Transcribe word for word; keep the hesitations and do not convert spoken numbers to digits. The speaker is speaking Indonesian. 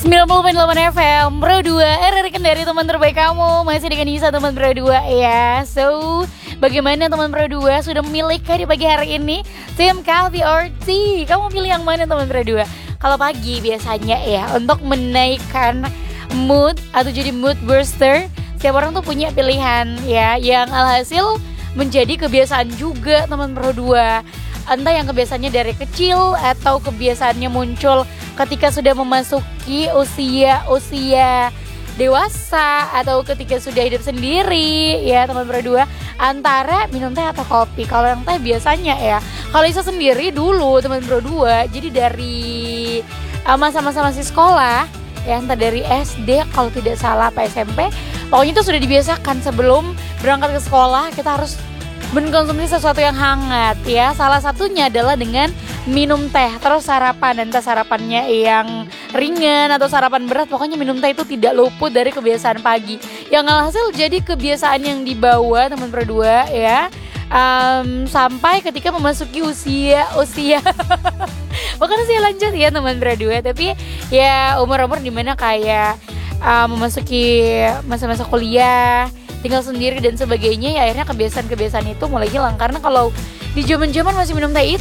sembilan puluh koma delapan F M Pro dua, R R Kendari, teman terbaik kamu. Masih dengan Nisa, teman Pro dua ya. So, bagaimana teman Pro dua? Sudah memilihkah di pagi hari ini tim coffee or tea? Kamu pilih yang mana teman Pro dua? Kalau pagi biasanya ya, untuk menaikkan mood atau jadi mood booster, setiap orang tuh punya pilihan ya, yang alhasil menjadi kebiasaan juga teman Pro dua. Entah yang kebiasaannya dari kecil atau kebiasaannya muncul ketika sudah memasuki usia-usia dewasa atau ketika sudah hidup sendiri ya teman Pro dua, antara minum teh atau kopi. Kalau yang teh biasanya ya, kalau Isa sendiri dulu teman Pro dua, jadi dari uh, masa-masa masih sekolah ya, entah dari S D kalau tidak salah apa S M P, pokoknya itu sudah dibiasakan sebelum berangkat ke sekolah kita harus mengkonsumsi sesuatu yang hangat ya. Salah satunya adalah dengan minum teh, terus sarapan, dan entah sarapannya yang ringan atau sarapan berat, pokoknya minum teh itu tidak luput dari kebiasaan pagi, yang alhasil jadi kebiasaan yang dibawa teman Pro dua ya, um, sampai ketika memasuki usia usia bukan usia lanjut ya teman Pro dua, tapi ya umur-umur dimana kayak um, memasuki masa-masa kuliah, tinggal sendiri dan sebagainya ya, akhirnya kebiasaan-kebiasaan itu mulai hilang. Karena kalau di zaman-zaman masih minum teh itu